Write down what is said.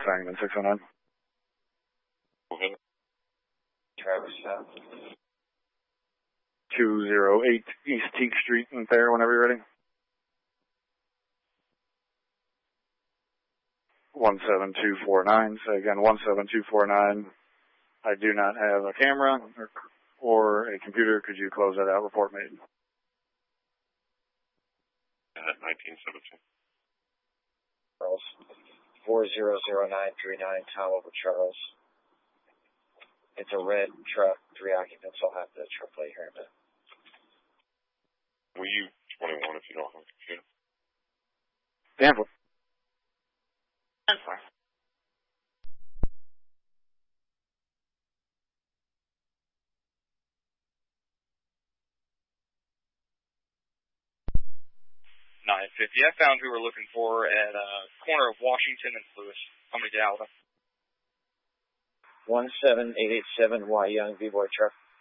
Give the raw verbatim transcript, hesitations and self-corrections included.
Sangamon six oh nine. Okay. Travis South. two oh eight East Teague Street in Thayer, whenever you're ready. one seven two four nine. Say again, one seven two four nine. I do not have a camera or, or a computer. Could you close that out? Report made. At nineteen seventeen. Charles. four zero zero nine three nine, Tom over Charles. It's a red truck, three occupants. I'll have the truck plate here in a minute. Will you twenty-one if you don't have a computer? Danforth. Danforth. nine fifty. I found who we're looking for at uh corner of Washington and Lewis. Somebody get out with them. one seven eight eight seven Y Young V-Boy truck.